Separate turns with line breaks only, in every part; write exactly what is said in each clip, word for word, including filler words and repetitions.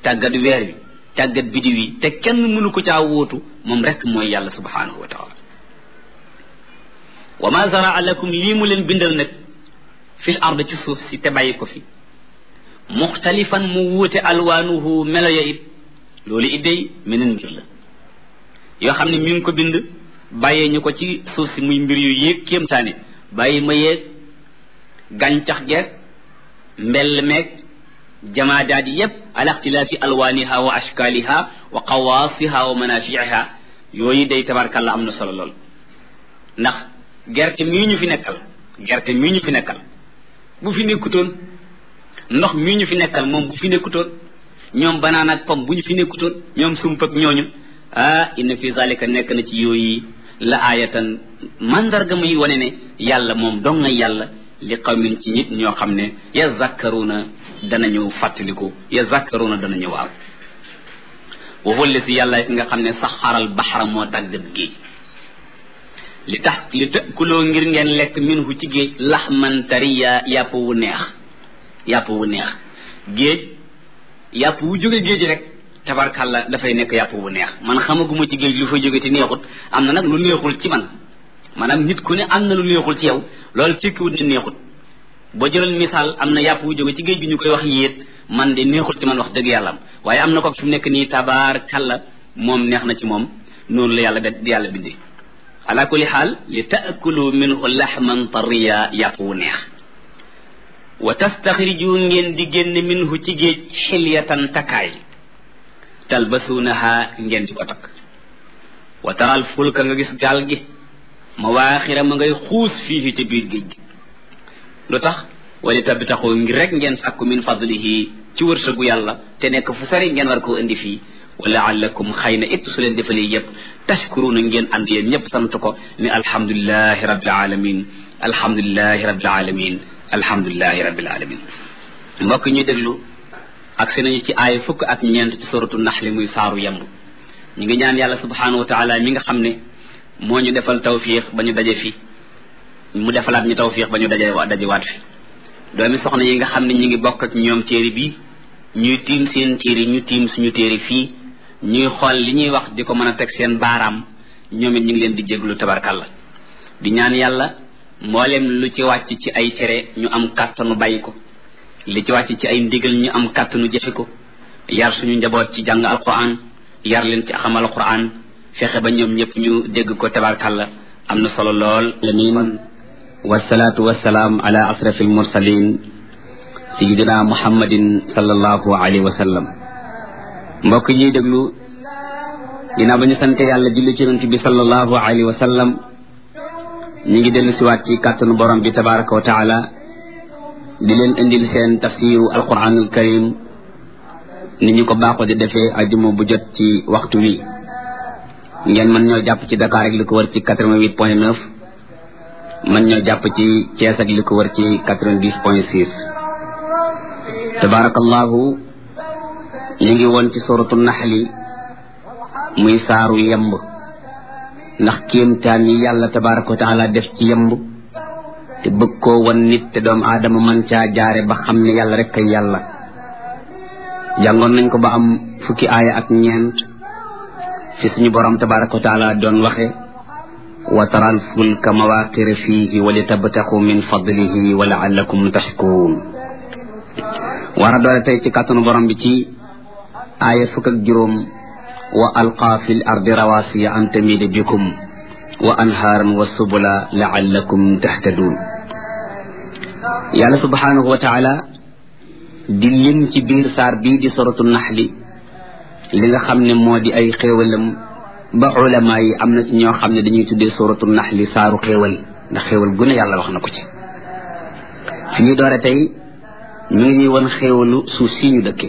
tàggat weer wi tàggat bidiw yi te kenn mënu ko caa wóotu moom rek mooy yàlla subhanahu wa taala wa ma zaraa lakum lii mu leen bindal nag fil ard ci suuf si te bàyyi ko fi muxtalifan mu wuute alwaanuhu melo ya it loolu it day meneen mbir la yoo xam ne mi ngi ko bind bàyyee ñu ko ci suuf si muy mbir yu yéeg kéemtaane bàyyi ma yeeg gàncax geeg mbell meeg jamaadaat yépp ala ixtilaafi alwaaniha wa ashkaaliha wa qawaasiha wa manafiiha yooyu day tabarkalla am na solo lool ndax gerte mii ñu fi nekkal gerte mii ñu fi nekkal bu fi nekkutoon ndox mii ñu fi nekkal moom bu fi nekkutoon ñoom banaan ak pom bu ñu fi nekkutoon ñoom sump ak ñooñu ah inna fi zalika nekk na ci yooyu la aayatan mandarga muy wane ne yàlla moom dong nga yàlla li qawmin ci nit ñoo xam ne yazakkaruna danañu fàttaliku yazakkaruna danañu waaw wa huwa allati yàlla nga xam ne saxaral baxara moo tàggat géej li tax li tëkkuloo ngir ngeen lekk minhu ci géej laxman tariya yàpp wu neex yàpp wu neex géej yàpp wu jóge géej rek tabarkàlla dafay nekk yàpp wu neex man xamaguma ci géej lu fa jóge te neexut am na nag lu neexul ci man maanaam nit ku ne am na lu neexul ci yow loolu fikkiwut ne neexut boo jëlal misaal am na yàpp wu jóge ci géej gi ñu koy wax yéet man de neexul ci man wax dëgg yàlla am waaye am na ko fi mu nekk nii tabarkàlla moom neex na ci moom noonu la yàlla di yàlla bindee ala kulli xaal li taakulu minhu laxman tariya yàpp wu neex wa tastaxriju ngeen di génn minhu ci géej xilyatan takkaay talbasuunaha ngeen di ko takk wa taral fulka nga gis gaal gi mawaaxira ma ngay xuus fii ci biir géej gi lu tax wali tabtaxu ngir rek ngeen sàkku min fadlihi ci wërsëgu yàlla te nekk fu sari ngeen war koo indi fii wa laallakum xëy na it su leen defalee yëpp tashkuruna ngeen ànd yéen ñëpp sant ko ni alhamdulilahi rabbil alamin alhamdulilahi rabbil alamin alhamdulilahi rabbil alamin mbokk ñuy déglu ak si nañu ci aaya fukk ak ñeent ci suratu naxli muy saaru yemb ñu ngi ñaan yàlla subhanahu wa taala mi nga xam ne moo ñu defal tawfiix ba ñu daje fi mu defalaat ñu tawfiix ba ñu daje dajewaat fi doomi soxna yi nga xam ne ñu ngi bokk ak ñoom téere bi ñuy tiim seen téere ñu tiim suñu téere fii ñuy xool li ñuy wax di ko mën a teg seen baaraam ñoom it ñu ngi leen di jéglu tabarkalla di ñaan yàlla mboolem lu ci wàcc ci ay tere ñu am kàttanu bàyyi ko li ci wàcc ci ay ndigal ñu am kàttanu jëfe ko yar suñu njaboot ci jàng alquran yar leen ci xam alquran fexe ba ñoom ñëpp ñu dégg ko tabarkalla am na solo lool amin wasalaatu wasalaam ala asrafi almursalin sayidina muhammadin sallallahu alayhi wa sallam mbokk ñuy déglu ginnaaw ba ñu sante yàlla julli ci yonent bi sallallahu alayhi wa sallam ñu ngi dellu siwaat ci kàttanu borom bi tabaraka wa taala di leen indil seen tafsiru alquranul karim ni ñu ko baaxoo di defee ajuma bu jot ci waxtu wi ngeen mën ñoo jàpp ci Dakar ak li ko wër ci quatre-vingt-huit point neuf mën ñoo jàpp ci Thiès ak li ko wër ci quatre-vingt-dix point six tabarakallahu ñu ngi woon ci suratu naxli muy saaru yemb ndax kéemtaan yi yàlla tabaraka wa taala def ci yemb te bëgg koo wan nit te doomu aadama man caa jaare ba xam ne yàlla rek kay yàlla jàngoon nañ ko ba am fukki aaya ak ñeent fi suñu borom tabaraka wa taala doon waxe wa taral fulka mawaqira fihi wa li tabtaxu min fadlihi wa laallakum tashkurun war a doole tey ci kàttanu borom bi ci aaya fukk ak juróom wa alqa fi l ardi rawasiya an tamida bikum wa anhaaran wa subula laallakum tahtadun yàlla subhanahu wa taala di lim ci biir saar bii di suratu naxli li nga xam ne moo di ay xéewalam ba ulama yi am na ci ñoo xam ne dañuy tuddee suratu naxli saaru xéewal ndax xéewal gu ne yàlla wax na ko ci fi ñuy doore tey ñu ngi ñuy won xéewalu suuf si ñu dëkke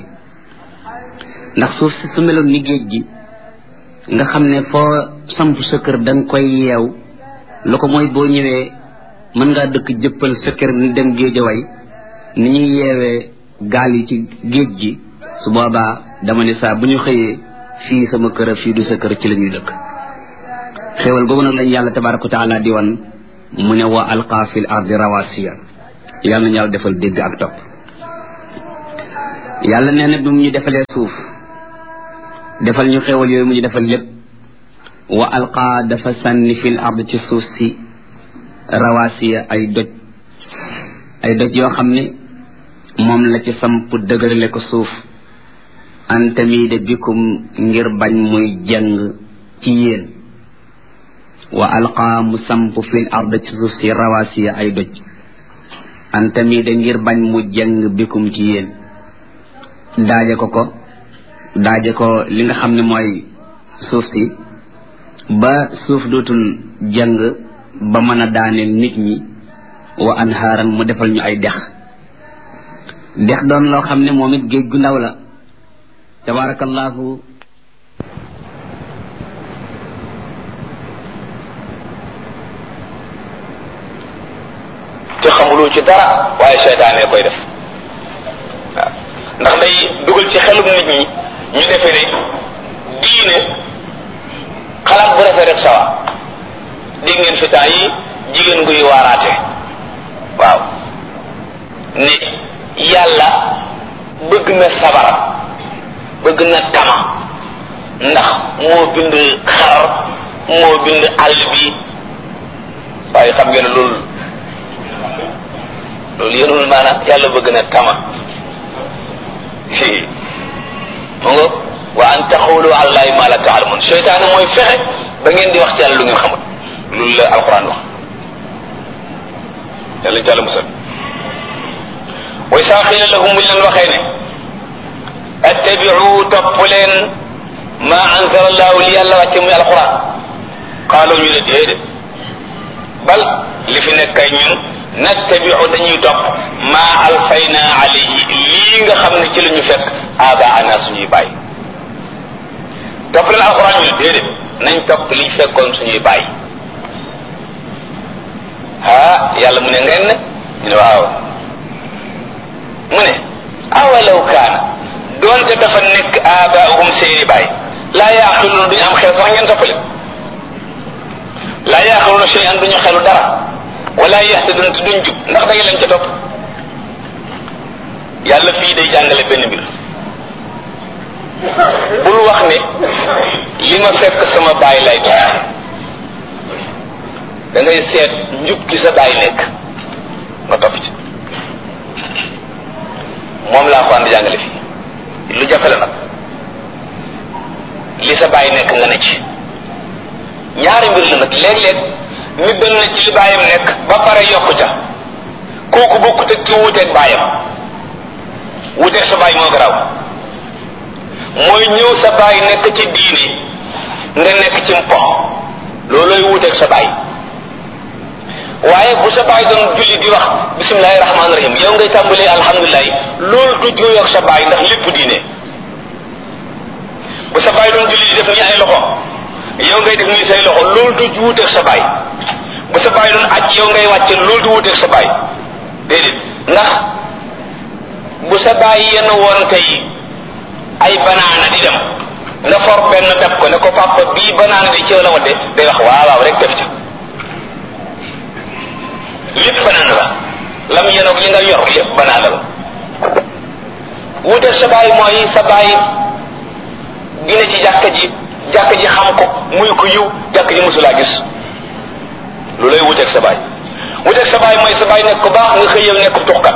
ndax suuf si su meloon ni géej gi nga xam ne foo samp sa kër da nga koy yeew lu ko mooy boo ñëwee mën ngaa dëkk jëppal sa kër ni dem géejaway ni ñuy yeewee gaal yi ci géej gi su boobaa dama ne saa bu ñu xëyee fii sama kër fii du sa kër ci la ñuy dëkk xéewal googu nag lañ yàlla tabaraka wa taala di wan mu ne wa alqa fil ardi rawasiya yàlla nañu yàlla defal dégg ak topp yàlla nee na bi mu ñu defalee suuf defal ñu xewal yooyu mu ñu defal lépp wa alqa dafa sànni fil ard ci suuf si rawaasiya ay doj ay doj yoo xam ne moom la ci samp dëgërale ko suuf an tamide bikum ngir bañ muy jàng ci yéen wa alqa mu samp fil ard ci suuf si rawaasiya ay doj an tamide ngir bañ mu jàng bikum ci yéen daaje ko ko daaje ko li nga xam ne mooy suuf si ba suuf dootul jàng ba mën a daaneel nit ñi wa anhaaran mu defal ñu ay dex dex doon loo xam ne moom it géej gu ndaw la tabarakallahu
te xamuloo ci dara waaye seytaane koy def waaw ndax day dugal ci xelum nit ñi ñu defe ne diine xalaat bu rafet rek sawa dégg ngeen fi temps yi jigéen guy waaraate waaw ne yàlla bëgg na sabara bëgg na tama ndax moo bind xar moo bind àll bi waaye xam ngeen loolu loolu yéenul maanaam yàlla bëgg na tama mu nga wa an taxawlu ala llahi ma la taalamun seytaane mooy fexe ba ngeen di wax ci yàlla lu ngeen xamul loolu la alquran wax yàlla ci yàlla musal wa isaa qiila lahum buñ leen waxee ne attabiu topp leen ma anzala allahu li yàlla wàcce muy alquran qaalu ñu ne déedéet bal li fi nekk kay ñun nattabiu dañuy topp ma alfayna alayhi lii nga xam ne ci la ñu fekk abaana suñuy bàyyi topp leen alquran ñu ne déedéet nañ topp liñ fekkoon suñuy bàyyi ah yàlla mu ne ngeen ne ñu ne waaw mu ne awalaw kaana doonte dafa nekk abaahum seeni bàyyi laa yaaqiluuna duñu am xel sax ngeen toppale laa yaaqiluuna shay'an duñu xelu dara wala yahtaduna te duñ jub ndax da ngeen leen ca topp yàlla fii day jàngale benn mbir bul wax ne li ma fekk sama baay lay doon da ngay seet njub ki sa baay nekk nga topp ci moom laa ko ànd jàngale fii lu jafe la nag li sa baay nekk nga ne ci ñaari mbir la nag léeg-léeg nit doon na ci li baayam nekk ba pare yokku ca kooku bokkut ak ki wuuteeg baayam wuuteeg sa baay moo garaaw mooy ñëw sa baay nekk ci diine nga nekk ci mpo loolooy wuuteeg sa baay waaye bu sa baay doon julli di wax bismillahi rahmaani rahim yow ngay tàmbalee alhamdulilah loolu du jooyoog sa baay ndax lépp diine bu sa baay doon julli di def nii ay loxo yow ngay def nii say loxo loolu du wuuteeg sa baay bu sa baay doon aj yow ngay wàcce loolu du wuuteeg sa baay déedéet ndax bu sa baay yenn woon tey ay banaana di dem nga for benn dab ko ne ko papa bii banaana di ceew la wadde day wax waaw waaw rek def ca lépp banaana la lam yenoog li nga yor lépp banaana la wuuteeg sa baay mooy sa baay dina ci jàkka ji jàkka ji xam ko muy ko yiw jàkka ji mosulaa gis lu lay wuteeg sa baay wuteeg sa baay mooy sa baay nekk ko baax nga xëy yow nekk tuxkat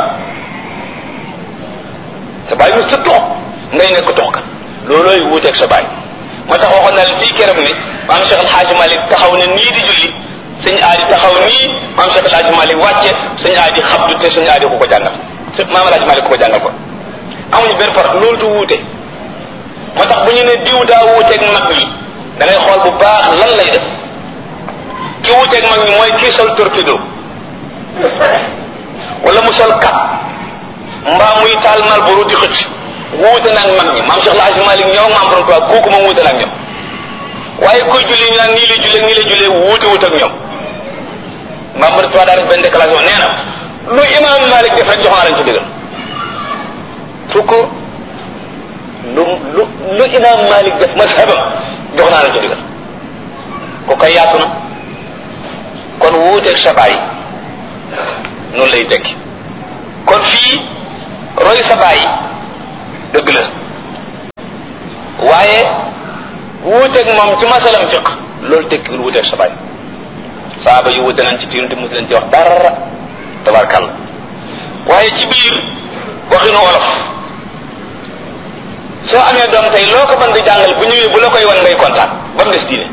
sa baay mu sa tux ngay nekk tuxkat loolooy wuteeg sa baay moo tax waxoon naa leen fii keroog ne maam Cheikh El Hadj Malick taxaw ne nii di julli sëñ aadi taxaw nii maam Cheikh El Hadj Malick wàcce sëñ aadi xabdu te sëñ aadi ku ko jàngal maam El Hadj Malick ku ko jàngal ko amuñu benn par loolu du wuute moo tax bu ñu ne diw daa wuuteeg mag ñi da ngay xool bu baax lan lay def ki wuuteeg mag ñi mooy kii sol torpedo wala mu sol kap mbaa muy taal mal boru di xëcc wuute nag mag ñi maam Cheikh El Hadj Malick ñoo maam borom tubaab kooku moom wuute nag ñoom waaye koy julli ñu naan nii lay jullee nii lay jullee wuute wuute ak ñoom maam borom tubaab daa def benn déclaration nee na lu imam Malick def rek jox naa lañ ci digal fukk lu lu lu imam Malik def mazhabam jox naa la ci digal ko koy yaatu na kon wuuteeg sa baay noonu lay tekki kon fii roy sa baay dëgg la waaye wuuteeg moom ci masalam fiq loolu tekkiwul wuuteeg sa baay saaba yu wuute nañ ci tiinu te mosu leen ci wax dara tabarkàlla waaye ci biir waxinu wolof soo amee doom tey loo ko mën di jàngal bu ñëwee bu la koy wan ngay kontaan ba mu des diine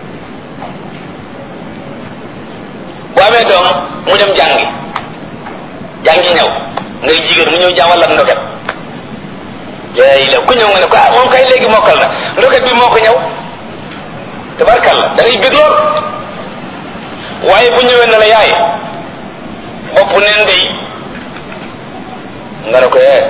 bu amee doom mu dem jàngi jàngi ñëw ngay jigéen mu ñëw jàngal la ndoket léegi la ku ñëw nga ne ko ah moom kay léegi mokkal na ndoket bi moo ko ñëw tabarkàlla da ngay bëgg lool waaye bu ñëwee na la yaay bopp neen day nga ne ko yee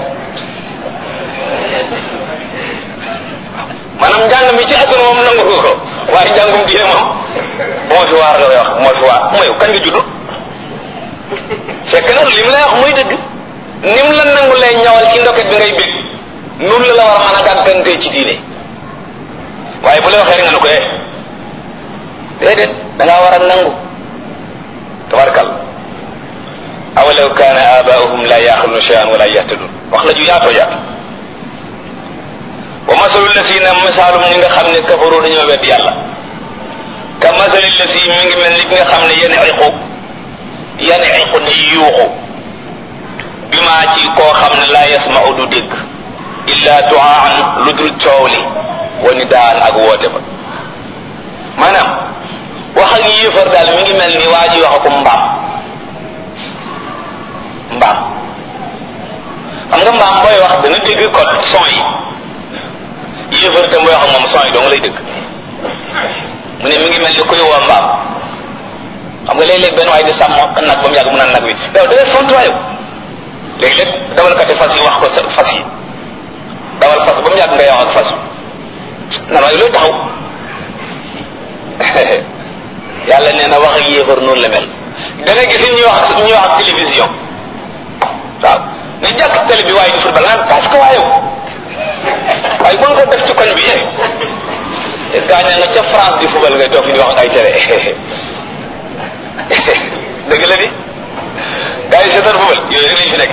maanaam njàng mi ci àdduna moom nangu ko waaye njàngum diine moom moo fi waar nga koy wax moo fi waar mooy kañ nga judd fekk na li mu lay wax muy dëgg ni mu la nangu lay ñawal ci ndoket bi ngay bég noonu la la war a mën a gàggantee ci diine waaye bu la waxee rek nga ne ko yee déedéet da ngaa war a nangu tabarkal awalaw kaana abaahum la yaxiluna shay'an wala yahtadun wax la ju yaatoo yaatu wa masalu lasina misaalum ñi nga xam ne kafaru dañoo wedd yàlla ka masali lasi mi ngi mel ni ki nga xam ne yéen iqu yéen iqu di yuuxu bi maa ci koo xam ne laa yasma'u du dégg illa du'aan lu dul coow li wa nidaan ak woote ba maanaam wax ak yéefar daal mi ngi mel ni waa ji wax ko mbaam mbaam xam nga mbaam booy wax dana dégg code son yi yéefar tam booy wax moom son yi dong lay dégg mu ne mi ngi mel ni kuy woo mbaam xam nga léeg-léeg benn waay di sàmm nag ba mu yàgg mu naan nag wi yow da ngay fontuwaayu léegi-léeg dawalkati fas yi wax ko fas yi dawal fas ba mu yàgg ngay wax ak fas nan waaye looy taxaw yàlla nee na wax ak yéefar noonu la mel da nga gis ñuy wax ñuy wax ak télévision waaw ne jàkk télé bi waaye di football naan parce que waaye waaye bu nga ko def ci koñ bi yéen gaañaa nga ca France di football ngay toog fi di wax ak ay télé dëgg la di gaa yi seetaan football yooyu rek lañ fi nekk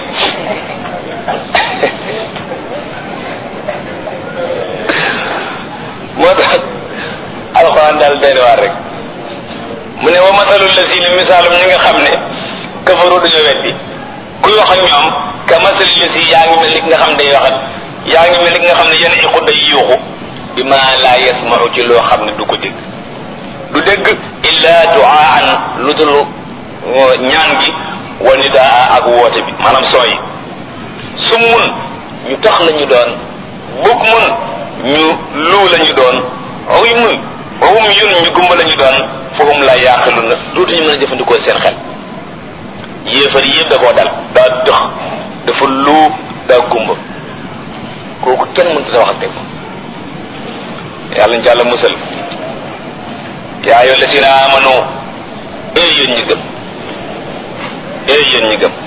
moo tax alxuraan daal benn waar rek mu ne wa masalul la si ni misaalum ñi nga xam ne kafaru dañoo weddi kuy wax ak ñoom ka masali la si yaa ngi mel ni nga xam day wax ak yaa ngi mel ni nga xam ne yenn iqu day yuuxu bi ma laa yasma'u ci loo xam ne du ko dégg du dégg illa du'aan lu dul ñaan gi wa nidaa ak woote bi maanaam sooy summun ñu tax la ñu doon bukmun ñu luu la ñu doon uymun wahum yun ñu gumba la ñu doon fahum la yaqiluna dootuñu mën a jëfandikoo seen xel yéefar yëpp da koo dal daa dox dafa luu daa gumba kooku kenn mënta wax ak teg yàlla ñu ci Yàlla musal yaa ayyuha llazina amanu ee yéen ñi gëm ee yéen ñi gëm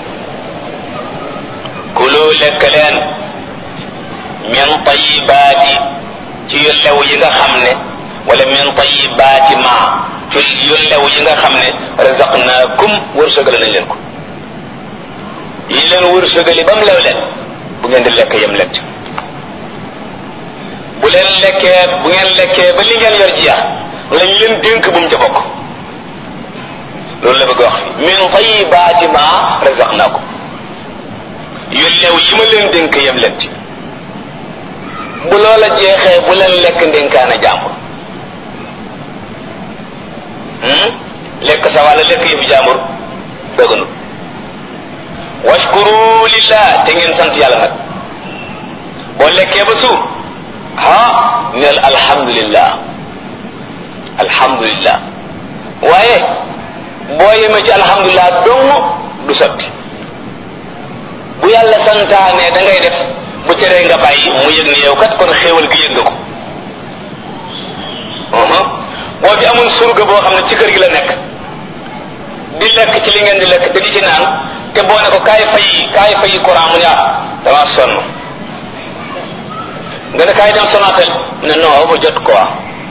kulu lekk leen min tayyibaati ci yu lew yi nga xam ne wala min tayyibaati ma ci yu lew yi nga xam ne razaqnaakum wërsëgal nañ leen ko yi leen wërsëgali ba mu lew leen bu ngeen di lekk yem lekk bu leen lekkee bu ngeen lekkee ba li ngeen yor jeex lañ leen dénk bu mu ca bokk loolu la bëgg wax fi min tayyibaati ma razaqnaakum yu lew yi ma leen dénk yem leen ci bu loola jeexee bu leen lekk ndénkaana jàmbur lekk sa wàlla lekk yëfu jàmbur dëgganu washkuru lillah te ngeen sant yàlla nag boo lekkee ba suur ah neel alhamdulillah alhamdulillah waaye boo yemee ci alhamdulillah dong du sotti bu yàlla santaane da ngay def bu teree nga bàyyi mu yëg ni yow kat kon xéewal gi yëg nga ko boo fi amul surga boo xam ne ci kër gi la nekk di lekk ci li ngeen di lekk te di ci naan te boo ne ko kaay fay kaay fay courant mu ne ah dama sonn nga ne kaay dem Sonatel mu ne non ma jot quoi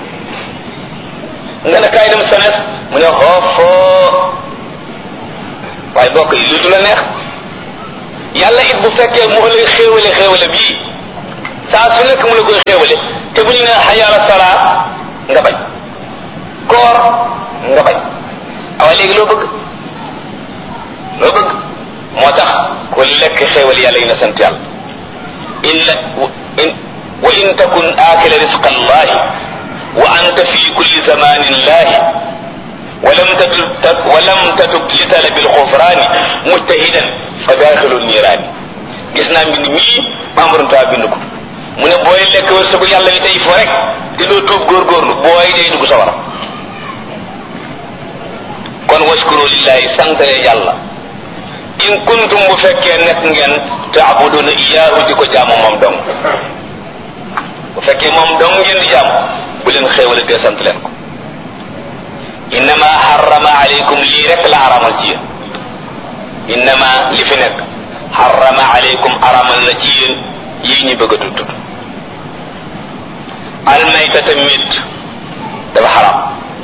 nga ne kaay dem Sones mu ne xoofoo waaye bokk yi lu du la neex yàlla it bu fekkee mu lay xéewale xéewale bii saa su nekk mu la koy xéewale te bu ñu ne hayya ala salaa nga bañ koor nga bañ awa léegi loo bëgg loo bëgg moo tax ku lekk xéewal yàlla yi na sant yàlla in la in wa in takun aakila risqa allahi wa anta fi kulli zamanin lahi walam tatub walam tatub li talabil xufraani mujtahidan fa daaxilu niiraani gis naa mbind mii membrunta bind ko mu ne booy lekk wërsëgu yàlla wi tey fo rek te doo tuub góorgóorlu booy day dugg sa wara kon waskuru lillahi santale yàlla in kuntum bu fekkee nekk ngeen taabuduna iyaahu di ko jaamu moom dong bu fekkee moom dong ngeen di jaamu bu leen xéewale te sant leen ko innama harrama alaykum lii rek la aramal ci yéen innama li fi nekk harrama alaykum aramal na ci yéen yii ñu bëgg a tudd almaytata mit dafa xaram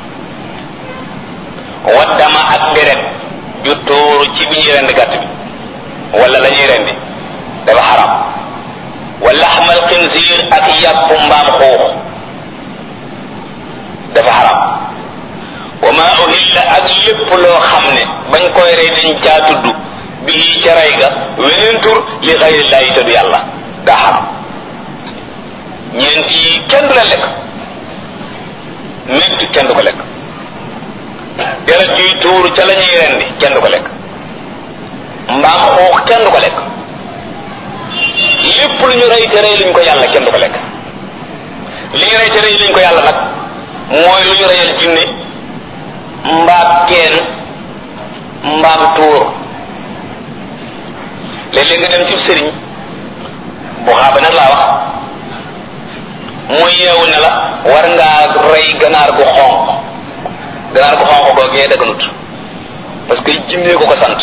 waddama ak deret ju tuuru ci bi ñuy rendi gàtt bi wala la ñuy rendi dafa xaram wa laxmal xinziir ak yàpp mbaam xuux dafa xaram wa ma uhilla ak lépp loo xam ne bañ koy rey dañ caa tudd bii ca rey ga weneen tur li xayrillaahi te du yàlla daa xaram ñeent yi kenn du la lekk métti kenn du ko lekk deret juy tuur ca la ñuy rendi kenn du ko lekk mbaam xuux kenn du ko lekk lépp lu ñu rey te rey luñ ko yàlla kenn du ko lekk li ñu rey te rey luñ ko yàlla nag mooy lu ñu reyal jinne mbaam teen mbaam tuur léeg-léeg nga dem ci sëriñ bu xaaba nag laa wax muy yeewu ne la war ngaa rey ganaar gu xonq ganaar gu xonq googee daganut parce que jinnee ko ko sant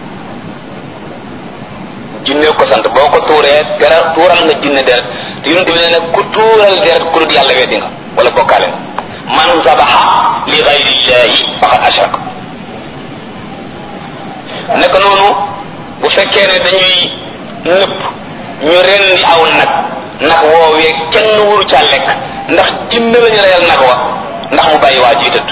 jinnee ko sant boo ko tuuree dara tuural nga jinne deret te yonent bi ne nag ku tuural deret ku dul yàlla weddi nga wala bokkaale nga man zabaxa li gayrillahi faqad ashrak naka noonu bu fekkee ne dañuy nëpp ñu rendi aw nag nag woowee kenn wuru caa lekk ndax jinne la ñu reyal nag wa ndax mu bàyyi waa ji tëdd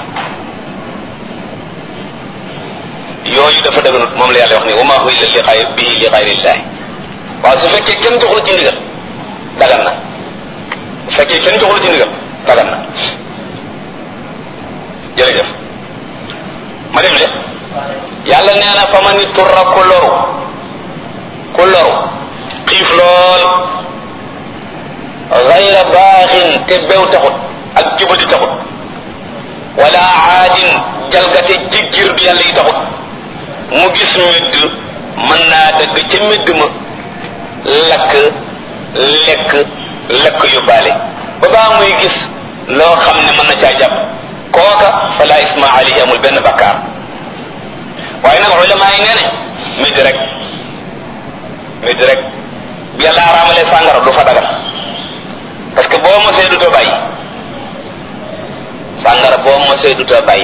yooyu dafa dëgganut moom la yàlla wax ni wa maa uhilla li xayri bihi li xayrillahi waaw su fekkee kenn joxul ci ndigal dagan na bu fekkee kenn joxul ci ndigal dagan na jërëjëf ma dem de yàlla nee na fa man turra ku loru ku loru xiif lool gayra baaxin te bew taxut ak jubadi taxut wala aadin jalgate jiggir du yàlla yi taxut mu gis médd mën naa dëgg ca médd ma lakk lekk lekk yu baale ba baa muy gis loo xam ne mën na caa jàpp kooka fala isma alayhi amul benn bakkaar waaye nag ulama yi nee ne médd rek médd rek bu yàlla araamalee sàngara du fa dagal parce que boo mosee dutoo bàyyi sàngara boo mosee dutoo bàyyi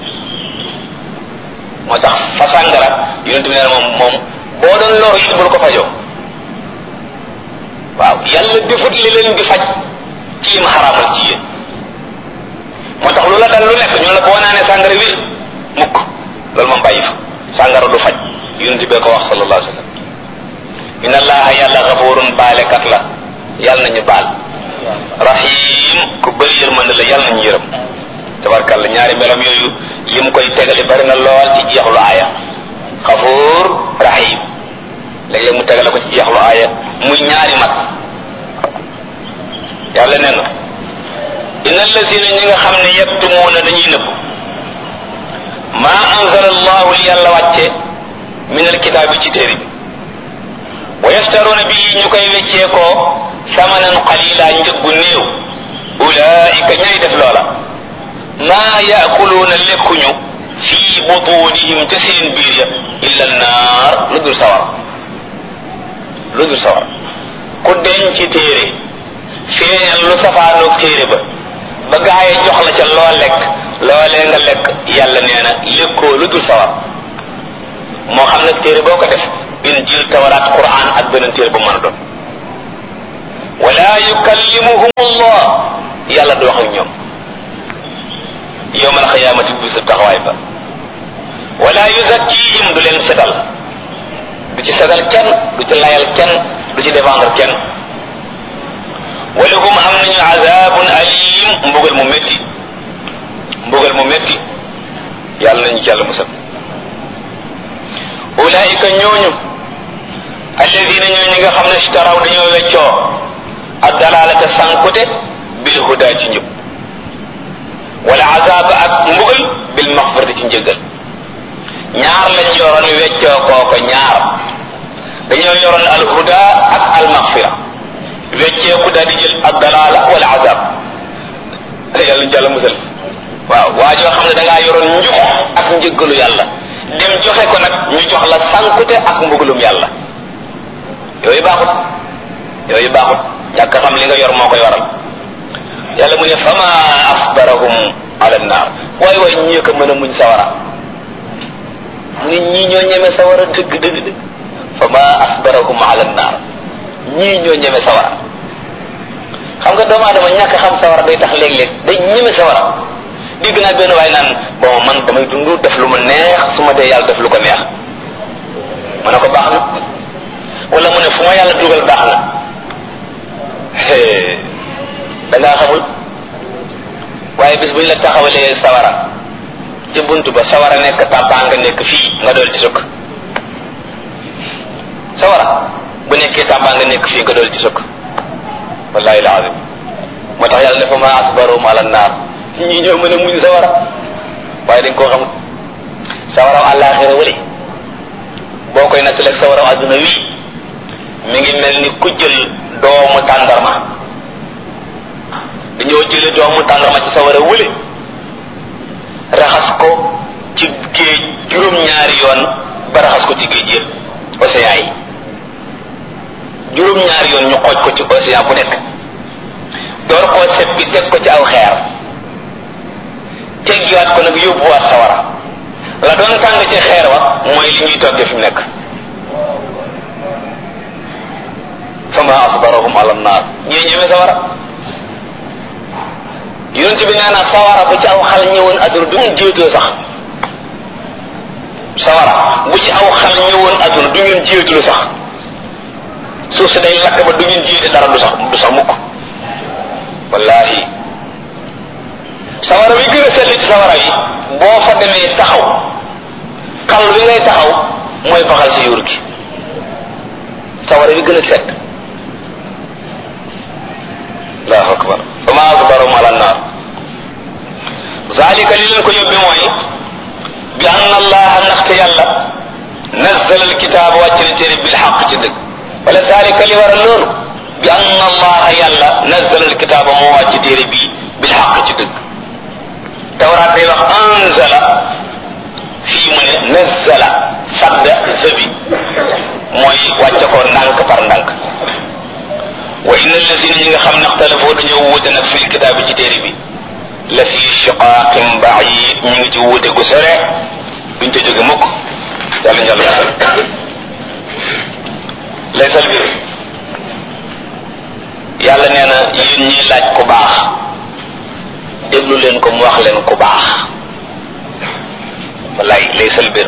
moo tax fa sàngara yonent bi nee na moom moom boo doon loru it bul ko fajoo waaw yàlla defut li leen di faj ci yim xaraamal ci yéen moo tax lu la dal lu nekk ñu la boo naanee sàngara wér mukk loolu moom bàyyi fa sàngara du faj yonent bi ko wax sallallahu alayhi wa sallam inna allaha yàlla gafurun baalekat la yàlla nañu baal rahim ku bëri yërmande la yàlla nañu yërëm tabarkalla ñaari melam yooyu lim koy tegale bari na lool ci jeexlu aaya xafuur rahim léeg-léeg mu tegale ko ci jeexlu aaya muy ñaari mat yàlla nee na inna allazina ñi nga xam ne yaktumuuna dañuy nëbb ma anzala allahu li yàlla wàcce min alkitaabi ci téere bi wa yashtaruuna bi ñu koy weccee ko samanan qalila njëggu néew ulaika ñay def loola maa yaakuluuna lekkuñu fii butunihim ca seen biir ya illa naar lu dul sawar lu dul sawar ku denc téere feeñal lu safaanoog téere ba ba gaaye jox la ca loo lekk loolee nga lekk yàlla nee na lekkoo lu dul sawar moo xam nag téere boo ko def injil tawraat quran ak beneen téere bu mën a doon wala yukallimuhum allah yàlla du wax ak ñoom yawmal xiyaamati bu sa taxawaay ba wala yuzakkihim du leen setal du ci setal kenn du ci layal kenn du ci défendre kenn walahum am nañu azabun alim mbugal mu métti mbugal mu métti yàlla nañu ci yàlla musal ulaika ñooñu alladina ñoo ñi nga xam ne ishtaraw dañoo weccoo ak dalalata sankute bil huda ci njub wala azaba ak mbugal bil maxfirati ci njëggal ñaar lañ yoroon weccoo kooko ñaar dañoo yoroon al huda ak al maxfira weccee ku daal di jël ak dalala wala azab yàlla ñu yàlla musal waaw waa joo xam ne da ngaa yoroon njub ak njëggalu yàlla dem joxe ko nag ñu jox la sankute ak mbugalum yàlla yooyu baaxut yooyu baaxut ñàkk xam li nga yor moo koy waral yàlla mu ne fama asbarahum ala nnaar waay waay ñii ko mën a muñ sawara mu ne ñii ñoo ñeme sawara dëgg dëgg dëgg fama asbarahum ala nnaar ñii ñoo ñeme sawara xam nga doomu aadama ñàkk xam sawara day tax léeg-léeg day ñeme sawara dégg naa benn waay naan bon man damay dund def lu ma neex su ma dee yàlla def lu ko neex ma ne ko baax na wala mu ne fu ma yàlla dugal baax na da ngaa xamul waaye bis bu ñu la taxawalee sawara ci bunt ba sawara nekk tàbbaa nga nekk fii nga dool ci sukk sawara bu nekkee tàbbaa nga nekk fii nga dool ci sukk wallahi alazim moo tax yàlla ne fa ma asbarum ala naar ñi ñoo mën a muñ sawara waaye dañ koo xamul sawaraw àllaaxira wali boo koy nattaleeg sawaraw adduna wii mi ngi mel ni ku jël doomu tàndarma dañoo jële doomu tàndarma ci sawara wële raxas ko ci géej juróom-ñaari yoon ba raxas ko ci géej yëpp océan yi juróom-ñaari yoon ñu xooj ko ci océan bu nekk door koo seppi teg ko ci aw xeer teggiwaat ko nag yóbbuwaat sawara la doon tàng ci xeer wa mooy li ñuy toggee fi mu nekk fama asbarahum ala nnaar ñii ñeme sawara yonent bi nee na sawara bu ci aw xal ñëwoon adduna du ngeen jéetoo sax sawara bu ci aw xal ñëwoon adduna du ngeen jéetulu sax suuf si day lakk ba du ngeen jéete dara du sax du sax mukk wallahi sawara wi gën a sell ci sawara yi boo fa demee taxaw xal wi ngay taxaw mooy faxal si yuur gi sawara wi gën a sedd allahu akbar fama asbarum ala nnar zalika li leen ko yóbbi mooy bi anna allaha ndaxte yàlla nazzala alkitaaba wàcc na téere bil xaq ci dëgg wala zalika li waral loolu bi anna allaha yàlla nazzala alkitaaba moo wàcc téere bii bil xaq ci dëgg tawraat day wax anzala fii mu ne nazzala sadda zabi mooy wàcce ko ndànk par ndànk wa inna allazina ñi nga xam ne ixtalafoo dañoo wuute nag fil kitaab bi ci téere bi la fi shiqaaqin ba'iid ñu ngi ci wuute gu sore duñ te jóge mukk yàlla njàll masal laysal bir yàlla nee na yéen ñiy laaj ku baax déglu leen ko mu wax leen ku baax wallaay laysal bir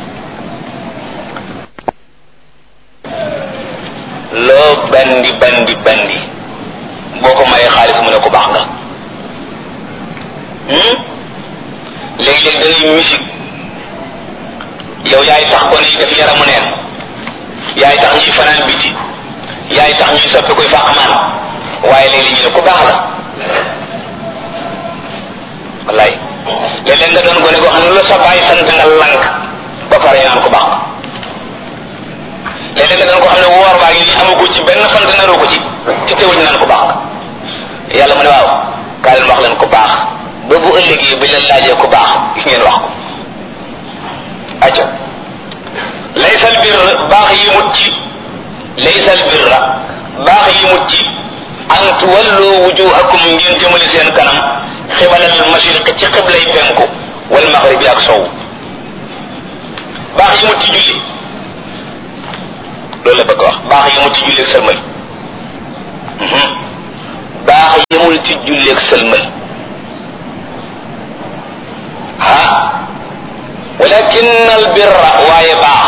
loo bandi bandi bandi boo ko mayee xaalis mu ne ku baax nga léeg-léeg da ngay musique yow yaay tax ko ne def yaramu neen yaay tax ñuy fanaan biti yaay tax ñuy soppi koy fàqmaan waaye léeg-léeg ñu ne ku baax la wallaay léeg-léeg nga doon gone goo xam ne lu sa bàyyi sant nga lank ba pare naan ku baax léeg-léeg nga doon ko xam ne woor baa ngi nii amagu ci benn fan naroo ko ci ci teewul ñu naan ku baax yàlla mu ne waaw kaa leen wax leen ku baax ba bu ëllëgee bi leen laajee ku baax ngeen wax ko acca laysal birra baax yi mut ci laysal birra baax yi mut ci an tuwallu wujuhakum ngeen jëmale seen kanam xibalal mashriq ci xiblay penku wal maghribi ak sow baax yi mut ci julli loolu la bëgg wax baax yi mut ci julli ak sërmal baax yemul ci julleeg sëlmal ah walakin al birra waaye baax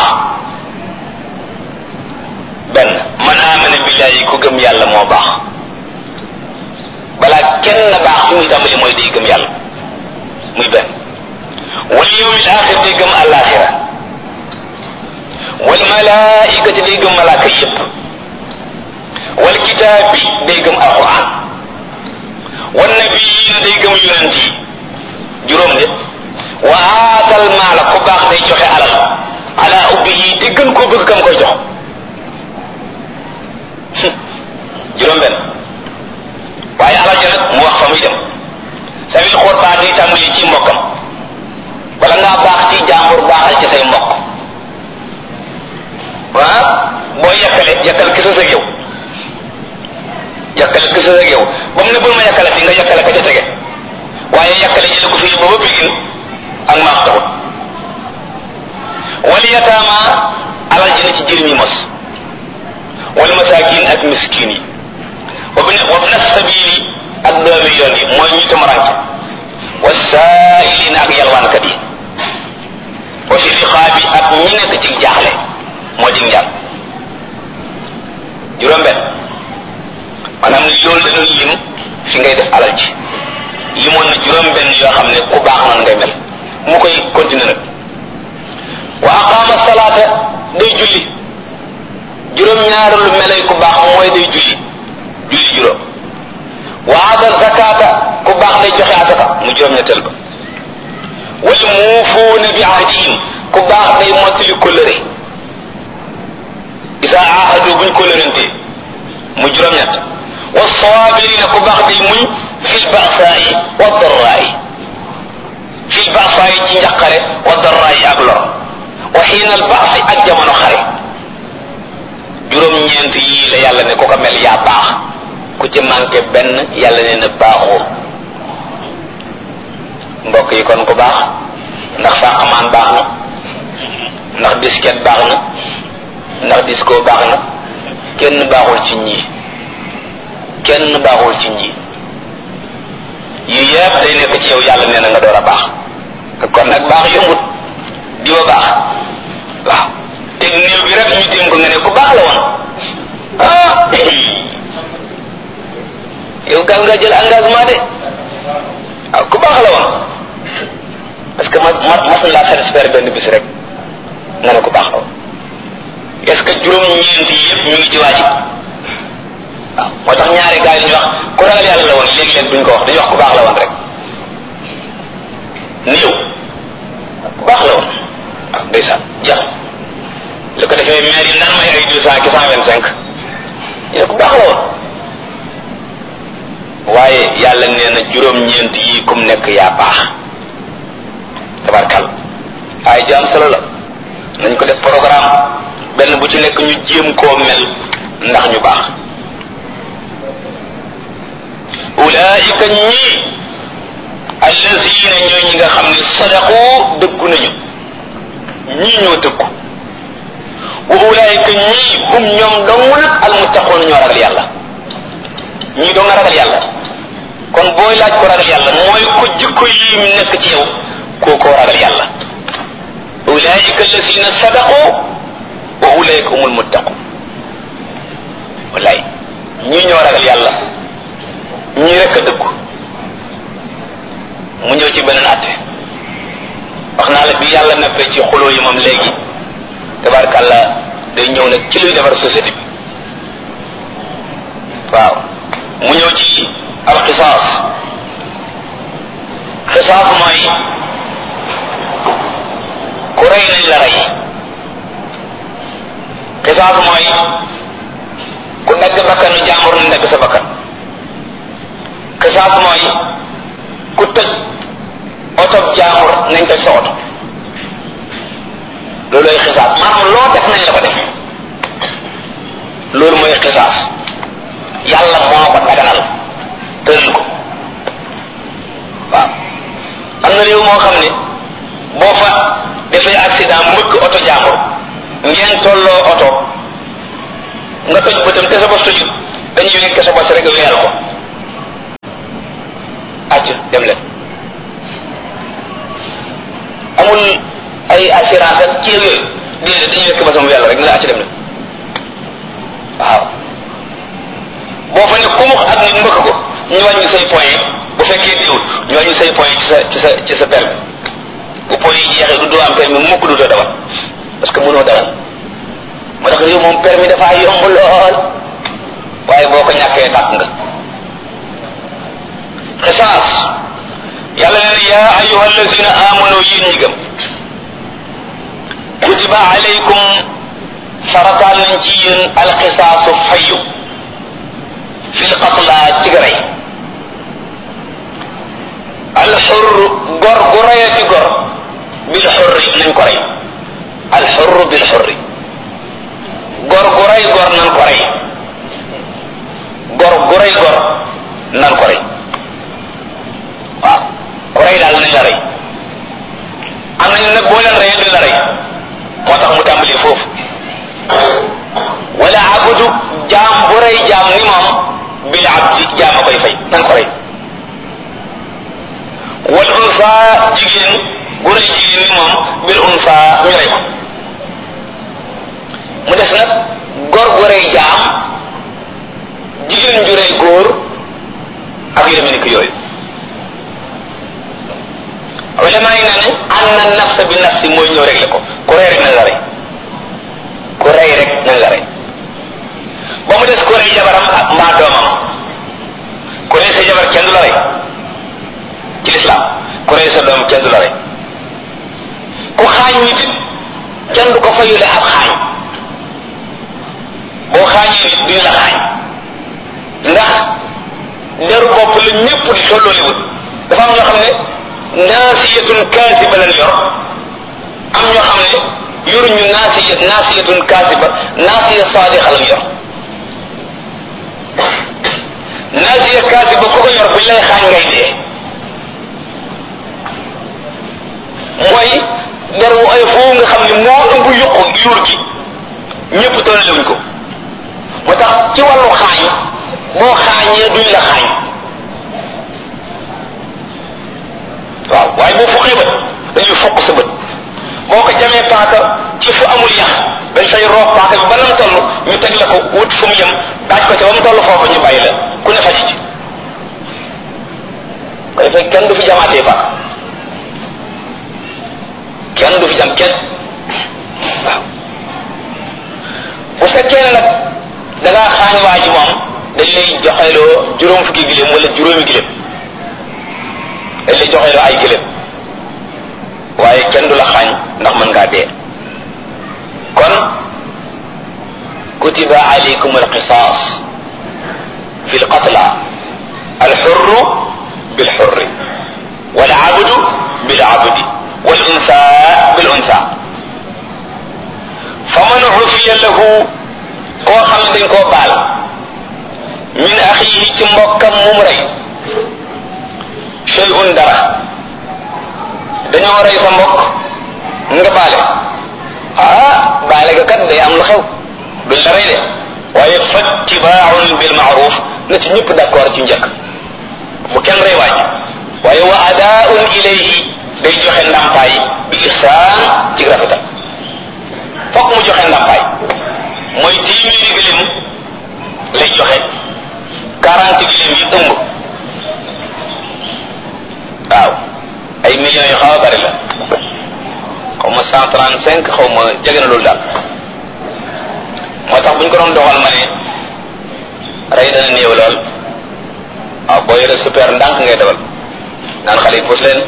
benn man amana billahi ku gëm yàlla moo baax balaa kenn baax fi muy tàmbali mooy day gëm yàlla muy benn wal yawmil axir day gëm alaxira wal malaikati day gëm malaaka yépp wal kitaabi day gëm alquran wan nabiyin day gëm yonent yi juróom de wa aatal maala ku baax day joxe alal ala ubbihi te gën koo bëgg kam koy jox juróom benn waaye alal ja nag mu wax fa muy dem sabil xurba day tàmbali ci mbokkam wala ngaa baax ci jàmbur baaxal ci say mbokk waa boo yàkkale yàkkal ki sa sëg yow yàkkale ki sa sëg yow ba mu ne bul ma yàkkale fi nga yàkkale ka ca tege waaye yàkkale jële ko fii ba ba bigin ak maax taxut wal yataama alal ji na ci jirim yi mos wal masaakin ak miskin yi wa bna sabili ak doomi yoon yi mooy ñu tamaranke wa saailin ak yalwaankat yi wa fi riqaabi ak ñi nekk ci jaaxle moo di njàpp juróom benn maanaam loolu da doon lim fi ngay def alal ji limoon na juróom benn yoo xam ne ku baax noonu ngay mel mu koy continuer nag wa aqaama salaata day julli juróom ñaareelu melay ku baax mooy day julli julli juróom wa aata zakata ku baax day joxe asaka mu juróom ñetteel ba wal muufuuna bi ahdihim ku baax day mottali kóllëre isa ahadu buñ kóllërante mu juróom ñett wa saabirina ku baax day muñ fil ba'saa'i wa darraa'i fil ba'saa'i ci njaqare wa darraa'i ak lor wa xiina al ba'si ak jamono xare juróom ñeent yii la yàlla ne ku ko mel yaa baax ku ci manqué benn yàlla ne na baaxoo mbokk yi kon ku baax ndax fàqamaan baax na ndax disket baax na ndax disco baax na kenn baaxul ci ñii kenn baaxul ci ñii yii yëpp day nekk ci yow yàlla nee na nga door a baax kon nag baax yombut diwa baax waaw te néew bi rek ñu tim ko nga ne ku baax la woon ah yow gal nga jël engagement de waaw ku baax la woon parce que ma ma mas na laa satisfaire benn bis rek nga ne ku baax la woon est-ce que juróom-ñeent yi yëpp ñu ngi ci waaji waaw moo tax ñaari gars yi ñu wax ku ragal yàlla la woon léegi-léeg duñ ko wax dañuy wax ku baax la woon rek néew ku baax la woon waaw ndeysaan jeex li ko defee maire yi naan may ay deux cent ki cent vingt cinq ñu ne ku baax la woon waaye yàlla nee na juróom-ñeent yi kum nekk yaa baax tabarkal ay jaam solo la nañ ko def programme benn bu ci nekk ñu jéem koo mel ndax ñu baax ulaika ñii allazina ñooy ñi nga xam ne sadaqu dëggu nañu ñii ñoo dëggu wa ulaika ñii hum ñoom dong nag almuttaqoon ñoo ragal yàlla ñii doo nga ragal yàlla kon booy laaj ko ragal yàlla mooy ko jikko yi mu nekk ci yow kookoo ragal yàlla ulaika allazina sadaqu wa ulaika humul muttaqun wallaay ñii ñoo ragal yàlla ñii rek a dëggu mu ñëw ci beneen atte wax naa la bi yàlla neppee ci xuloo yi moom léegi tabarkàlla day ñëw nag ci luy defar société bi waaw mu ñëw ci al xisaas xisaas mooy ku rey nañ la rey xisaas mooy ku dagg bakkanu jàmbur nañ dagg sa bakkan xisaas mooy ku tëj oto jàmbur nañ tëj sa oto loolooy xisaas maanaam loo def nañ la ko def loolu mooy xisaas yàlla moo ko daganal tëral ko waaw am na réew moo xam ne boo fa defee accident mbëkk oto jàmbur ngeen tolloo oto nga toj bëtam te sa bos tojut dañuy nekk sa bos rek wéyal ko acc dem leen amul ay assurance ak ci yooyu déedéet dañuy nekk bosam wéyal rek ne la acc dem leen waaw boo fa ne kumux ak nit mbëkk ko ñu wàññi say point bu fekkee diwul ñu wàññi say point ci sa ci sa ci sa permis bu point yi jeexee du doo am permis mukk du doo dawal parce que mënoo dawal moo tax réew moom permis dafa yomb lool waaye boo ko ñàkkee tàkk nga xisaas yàlla nee na yaa ayuha allazina amanu yéen ñi gëm kutiba alaykum farataal nañ ci yéen alxisaasu fayu fil qatla ci garay alxur gor gu rayati gor bil xurri nañ ko rey alxurru bil xurri gor gu ray gor nan ko rey gor gu ray gor nan ko rey waaw ku rey daal nañ la rey am nañu nag boo leen reyee duñ la rey moo tax mu tàmbalee foofu wala abudu jaam bu rey jaam ni moom bil abdi jaam a koy fay nan ko rey wal unsa jigéen gu rey jigéen ni moom bil unsa ñu rey ko mu des nag góor gu rey jaam jigéen ju rey góor ak yu demee ni ko yooyu ulama yi nee nañ anna nafsa bi nafsi mooy ñëw rek la ko ku rey rek nañ la rey ku rey rek nañ la rey ba mu des ku rey jabaram ak mbaa doomam ku rey sa jabar kenn du la rey ci lislaam ku rey sa doom kenn du la rey ku xaañ nit kenn du ko fayule ab xaañ boo xaañee nit duñu la xaañ ndax deru bopp la ñépp di tollooliwut dafa am ñoo xam ne naasiyatun kaasiba lañ yor am ñoo xam ne yoruñu naasiya naasiyatun kaasiba naasiya saadiqa lañ yor naasiya kaasiba ku ko yor buñ lay xaañ ngay dee mooy der wu ay foofu nga xam ne moo ëmb yuqu yuur gi ñépp tollewuñ ko moo tax ci wàllu xaañ boo xaañee duñ la xaañ waaw waaye boo fuqee bët dañuy foq sa bët boo ko jamee paaka ci fu amul yax dañ fay roob paaka bi ba nam toll ñu teg la ko wut fu mu yem daaj ko ca ba mu toll foofu ñu bàyyi la ku ne faji ci ko defee kenn du fi jamaatee paaka kenn du fi jam kenn waaw bu fekkee ne nag da ngaa xaañ waa ji moom dañ lay joxeloo juróom fukki giléem wala juróomi giléem dañ lay joxeloo ay giléem waaye kenn du la xaañ ndax mën ngaa dee kon kutiba alaykum alqisas fi alqatla alxurru bilxurri walabdu bilabdi والأنثى بالأنثى فمن عفي له koo xam ne dañ koo baal min axiihi ci mbokkam mum rey shay'un dara dañoo rey sa mbokk nga baale ah baale ga kat day am lu xew duñ la rey de waaye fattibaaun bil maaruf na ci ñëpp d'accord ci njëkk bu kenn rey waaj waaye wa adaaun ilayhi day joxe ndàmpaay bi ihsaan ci rafetal fokk mu joxe ndàmpaay mooy téeméeri gëléem lay joxe quarante gëléem yi ëmb waaw ay millions yu xaw a bari la xaw ma cent trente cinq xaw ma jege na loolu daal moo tax bu ñu ko doon doxal ma ne rey dana néew lool waaw boo yore super ndànk ngay dawal naan xale yi puus leen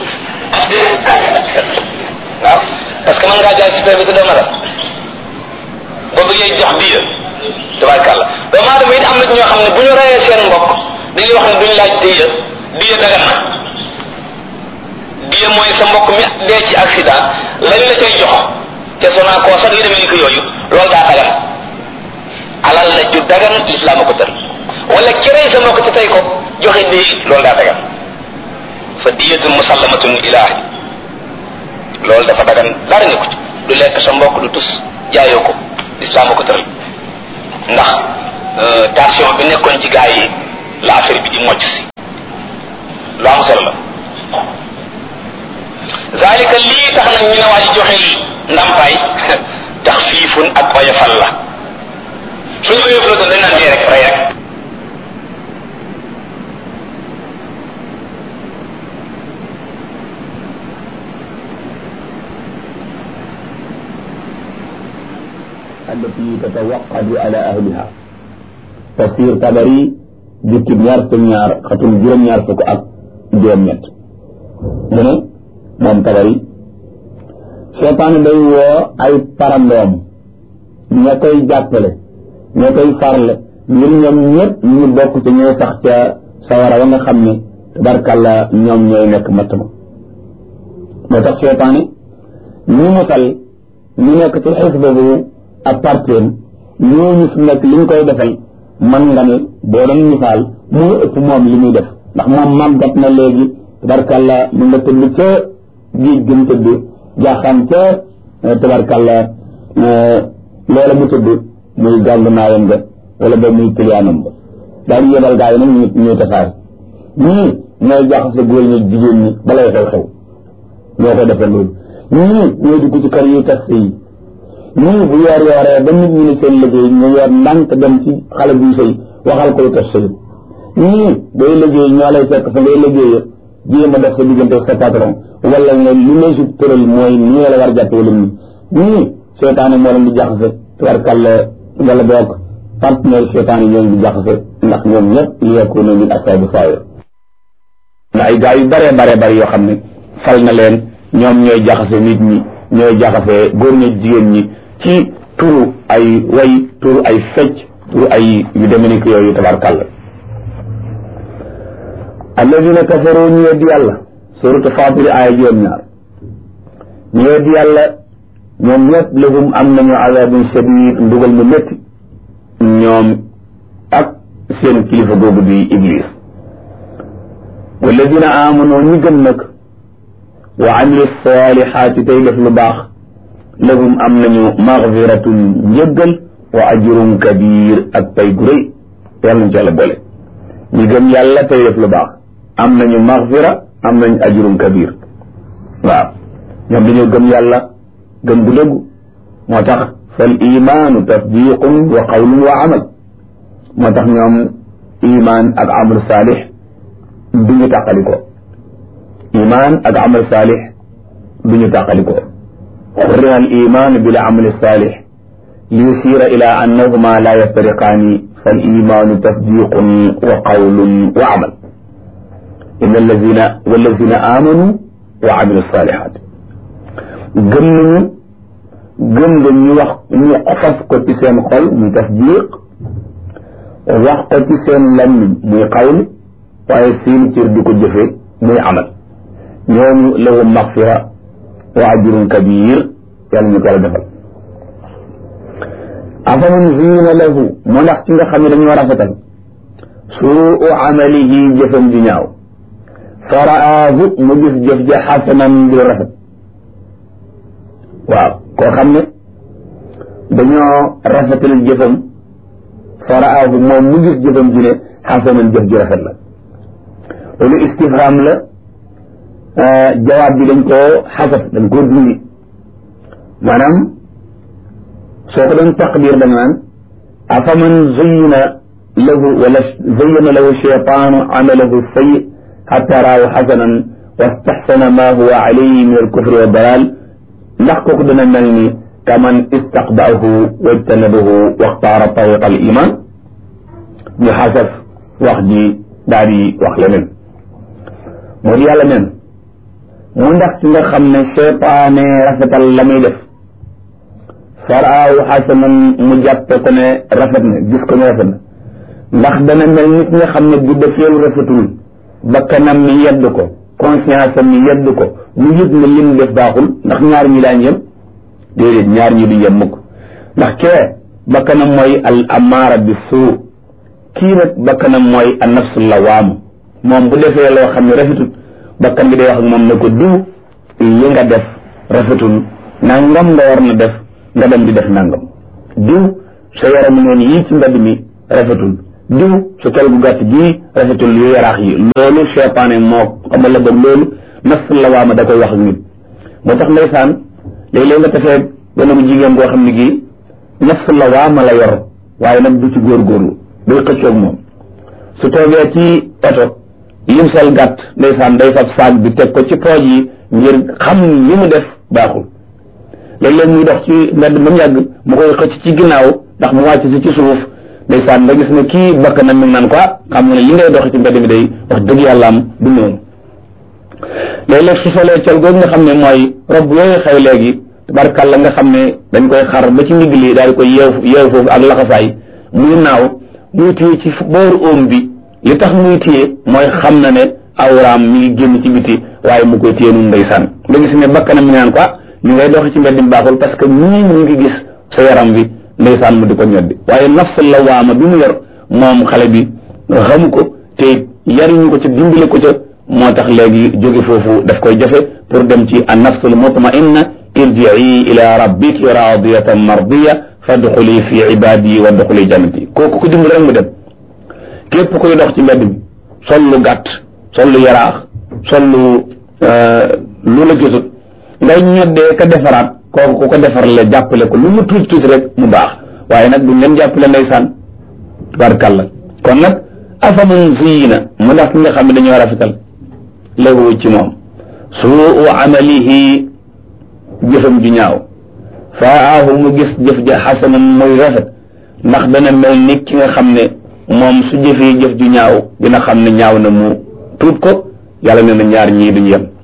waaw parce que mën ngaa jaay super bi te doo ma la boo bëggee jox diya tabarkàlla doomu aadama it am na ñoo xam ne bu ñu reyee seen mbokk dañuy wax ne duñu laaj diya diya dagan na diya mooy sa mbokk mi dee ci accident lañ la cay jox te sonaa koo sax yi demee ni ko yooyu loolu daa dagan alal la ju dagan lislaam a ko tër wala ki rey sa mbokk te tey ko joxe diya loolu daa dagan fa diyatun musallamatun ilaahi loolu dafa dagan dara ne ko ci du lekk sa mbokk du tus jaayoo ko lislaam a ko tëral ndax tension bi nekkoon ci gaa yi la affaire bi di mocc si lu am solo la zalika lii tax nag ñu ne waa ji joxe ndampaay taxfiifun ak oyofal la suñu oyofal la doon dañ naan dee rek rey rek
التي تتوقد على أهلها تفسير طبري جبت ñaar fukk ñaar xatum juróom ñaar fukk ak juróom ñett mu ne moom Tabari seytaane day woo ay parandoom ña koy jàppale ña koy farle ngir ñoom ñëpp ñu bokk ci ñooy sax ca sawara wa nga xam ne tabarkàlla ñoom ñooy nekk matt ma moo tax seytaane ñu musal ñu nekk ci xis boobu ak parteem ñooñu fi nekk li ñu koy defal man nga ne boo doon misaal moo ëpp moom li muy def ndax moom màggat na léegi tabarkàlla mu nga tëdd ca géej gëm tëdd jaaxaan ca tabarkàlla loola mu tëdd muy gàngu naayam nga wala ba muy piliyaanam ba daal yebal gaa yi nag ñu ñuy tasaare ñii ñooy jaxase góor ñi jigéen ñi balay xew xew ñoo ko defal loolu ñii ñooy dugg ci kër yi tas yi ñii bu yoor yooree ba nit ñi ne seen liggéey ñu yor ndànk dem ci xale buy sëy waxal ko lu tas sëy ñii day liggéey ñoo lay fekk fa ngay liggéey jéem a def sa diggante sa patron wala nga li lay sub tëral mooy nii la war a jàpp wala nii ñii seetaane moo leen di jaxase tubarkàlla wala boog partenaire seetaane ñoo leen di jaxase ndax ñoom ñëpp li yokku na min asaabu saayir na ay gaa yu bare bare bare yoo xam ne fal na leen ñoom ñooy jaxase nit ñi ñooy jaxase góor ñi jigéen ñi ci turu ay way turu ay fecc turu ay yu demenique yooyu tabarkàlla alladina kafaru ñu weddi yàlla suratu Faatir aaya juróom ñaar ñu weddi yàlla ñoom ñëpp lahum am nañu azabun shadid mbugal mu métti ñoom ak seen kilifa googu di iblis walladina amanu ñi gëm nag wa amilu salihaati tey def lu baax lahum am nañu magfiratun njëggal wa ajrun kabir ak pay gu rëy yàlla nañu ci yàlla boole ñi gëm yàlla tey def lu baax am nañu magfira am nañu ajrun kabir waaw ñoom dañoo gëm yàlla gëm bu dëggu moo tax fal imaanu tasdiqun wa qawlun wa amal moo tax ñoom iman ak amal saalix duñu tàqaliko iman ak amal saalix duñu tàqaliko xurrina al iman bil amal saalix liyusira ila annahuma la yaftariqaani fal imaanu tasdiqun wa qawlun wa amal inna allazina wallazina amanu wa amilu salihat gëm nañu gëm nga ñu wax ñu fas ko ci seen xol muy tasdiq wax ko ci seen lammiñ muy qawl waaye seen cër di ko jëfe muy amal ñooñu lahum maxfira wa ajrun kabir yàlla ñu ko la defal afaman zina lahu moo ndax ci nga xam ne dañoo rafetal suu amalihi jëfam di ñaaw faraahu mu gis jëf ja xasanan di rafet waaw koo xam ne dañoo rafetal jëfam faraahu moom mu gis jëfam ji ne xasanan jëf ji rafet la loolu istifham la jawaab bi dañ koo xasaf dañ koo dindi maanaam soo ko doon taqdir da nga naan afaman zayyana lahu wala zayyana lahu shaytaanu amalahu sayyi xatta raahu xasanan wastaxsana ma huwa alayhi min alkufri wa dalal ndax kooku dana mel ni kaman istaqbaahu wajtanabahu waxtaara tariqa al iman ñu xasaf wax ji daal di wax leneen moo di yàlla nen mu ndax ci nga xam ne seytaane rafetal la muy def faraahu xasanan mu jàppe ko ne rafet na gis ko ne rafet na ndax dana mel nit nga xam ne bu defeelu rafetul bakkanam mi yedd ko conscience am mi yedd ko mu yëg ne lim def baaxul ndax ñaar ñi daañ yem déedéet ñaar ñi du yem mukk ndax kee bakkanam mooy al amaara bi suu kii nag bakkanam mooy an nafsu lawaamu moom bu defee loo xam ne rafetul bakkan bi day wax ak moom ne ko diw yi nga def rafetul nangam nga war na def nga dem di def nangam diw sa yaram neen yii ci mbedd mi rafetul diw su col gu gàtt gii rafetul yu yaraax yi loolu seytaane moo xamal la boog loolu nafsul lawaama da koy wax ak nit moo tax ndeysaan léeg-léeg nga tafee gone bu jigéen goo xam ne gii nafsul lawaama la yor waaye nag du ci góorgóorlu day xëccoog moom su toogee ci oto lim sol gàtt ndeysaan day fab saag bi teg ko ci pooj yi ngir xam li mu def baaxul léeg-léeg muy dox ci mbedd ba mu yàgg mu koy xëcc ci ginnaaw ndax mu wàcc si ci suuf ndeysaan nga gis ne kii bakk na mi ngi naan ko xam nga ne li ngay dox ci mbedd mi day wax dëgg yàlla am du noonu léeg-léeg su solee col googu nga xam ne mooy rob yooyu xew léegi tabarkàlla nga xam ne dañ koy xar ba ci ndigg li daal di koy yeew yeew foofu ak laxasaay muy naaw muy téye ci booru óom bi li tax muy téye mooy xam na ne awraam mi ngi génn ci biti waaye mu koy téye nun ndeysaan nga gis ne bakk na mi ngi naan ko ñu ngay dox ci mbedd mi baaxul parce que ñii ñu ngi gis sa yaram bi ndeysaan mu di ko ñoddi waaye nafsul lawaama bi mu yor moom xale bi xamu ko te yariñu ko ca dimbale ko ca moo tax léegi jóge foofu daf koy jafe pour dem ci an nafsul mutmainna irjii ila rabbiki radiyatan mardiya fadxuli fi ibadi wa dxuli jannati kooku ko dimbale rek mu dem képp koy dox ci mbedd mi sol lu gàtt sol lu yaraax sol lu lu la gisut ngay ñoddee ka defaraat kooku ku ko defar la jàppale ko lu mu tuuti tuuti rek mu baax waaye nag duñ leen jàppale ndeysaan barkalla kon nag afaman ziyina mu ndax ki nga xam ne dañoo rafetal lahu ci moom suu amalihi jëfam ju ñaaw faahu mu gis jëf ja xasanan muy rafet ndax dana mel ni ki nga xam ne moom su jëfee jëf ju ñaaw dina xam ne ñaaw na mu tuut ko yàlla nee na ñaar ñii duñu yem